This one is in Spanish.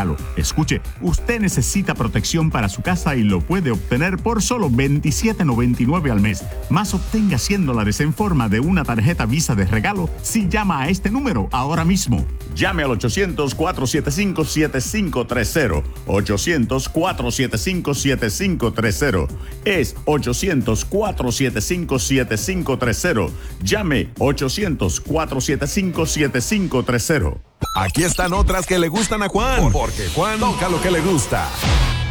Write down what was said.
regalo. Escuche, usted necesita protección para su casa y lo puede obtener por solo $27.99 al mes. Más obtenga $100 en forma de una tarjeta Visa de regalo si llama a este número ahora mismo. Llame al 800-475-7530. 800-475-7530. Es 800-475-7530. Llame 800-475-7530. Aquí están otras que le gustan a Juan, porque Juan toca lo que le gusta.